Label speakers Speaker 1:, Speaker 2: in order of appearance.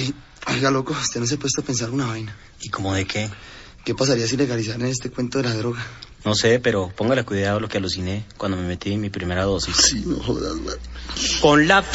Speaker 1: Ay, oiga, loco, usted no se ha puesto a pensar una vaina.
Speaker 2: ¿Y cómo de qué?
Speaker 1: ¿Qué pasaría si legalizaran este cuento de la droga?
Speaker 2: No sé, pero póngale cuidado a lo que aluciné cuando me metí en mi primera dosis.
Speaker 1: Sí, no jodas, man.
Speaker 2: Con la